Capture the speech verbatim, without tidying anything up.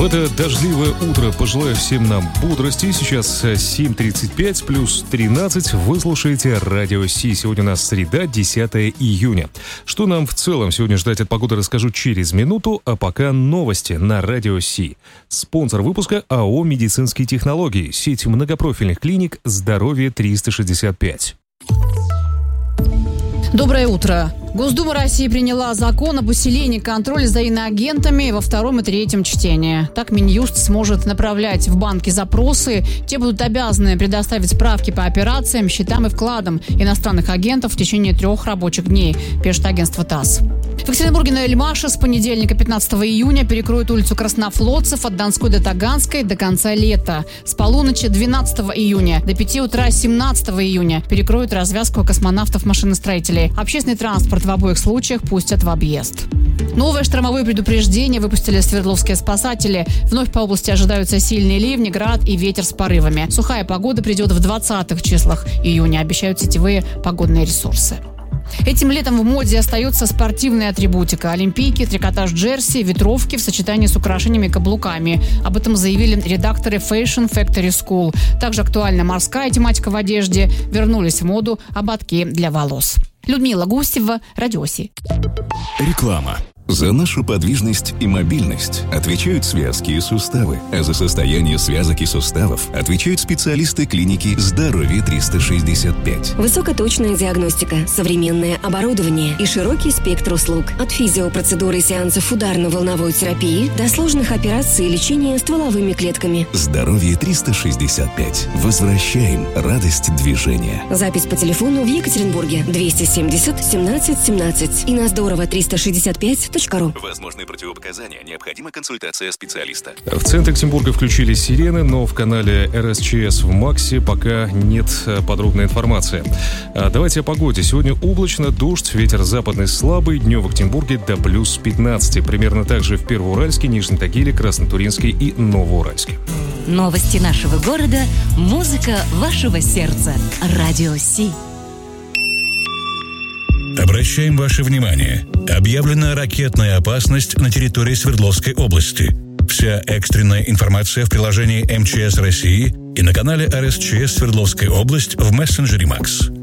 В это дождливое утро пожелаю всем нам бодрости. Сейчас семь тридцать пять плюс тринадцать. Вы слушаете Радио Си. Сегодня у нас среда, десятое июня. Что нам в целом сегодня ждать от погоды, расскажу через минуту. А пока новости на Радио Си. Спонсор выпуска АО «Медицинские технологии». Сеть многопрофильных клиник «Здоровье триста шестьдесят пять». Доброе утро. Госдума России приняла закон об усилении контроля за иноагентами во втором и третьем чтении. Так Минюст сможет направлять в банки запросы. Те будут обязаны предоставить справки по операциям, счетам и вкладам иностранных агентов в течение трех рабочих дней, пишет агентство ТАСС. В Екатеринбурге на Эльмаше с понедельника пятнадцатого июня перекроют улицу Краснофлотцев от Донской до Таганской до конца лета. С полуночи двенадцатого июня до пяти утра семнадцатого июня перекроют развязку космонавтов-машиностроителей. Общественный транспорт в обоих случаях пустят в объезд. Новое штормовое предупреждение выпустили свердловские спасатели. Вновь по области ожидаются сильные ливни, град и ветер с порывами. Сухая погода придет в двадцатых числах июня, обещают сетевые погодные ресурсы. Этим летом в моде остается спортивная атрибутика. Олимпийки, трикотаж джерси, ветровки в сочетании с украшениями и каблуками. Об этом заявили редакторы Fashion Factory School. Также актуальна морская тематика в одежде. Вернулись в моду ободки для волос. Людмила Густева, Радио Си. Реклама. За нашу подвижность и мобильность отвечают связки и суставы, а за состояние связок и суставов отвечают специалисты клиники «Здоровье триста шестьдесят пять». Высокоточная диагностика, современное оборудование и широкий спектр услуг. От физиопроцедуры и сеансов ударно-волновой терапии до сложных операций и лечения стволовыми клетками. «Здоровье триста шестьдесят пять». Возвращаем радость движения. Запись по телефону в Екатеринбурге двести семьдесят семнадцать семнадцать и на здорово триста шестьдесят пять точка ру. Возможны противопоказания. Необходима консультация специалиста. В центре Екатеринбурга включили сирены, но в канале эр эс че эс в Максе пока нет подробной информации. А давайте о погоде. Сегодня облачно, дождь, ветер западный слабый, днем в Екатеринбурге до плюс пятнадцати. Примерно так же в Первоуральске, Нижнем Тагиле, Краснотуринске и Новоуральске. Новости нашего города, музыка вашего сердца. Радио Си. Обращаем ваше внимание. Объявлена ракетная опасность на территории Свердловской области. Вся экстренная информация в приложении эм че эс России и на канале эр эс че эс Свердловская область в мессенджере Макс.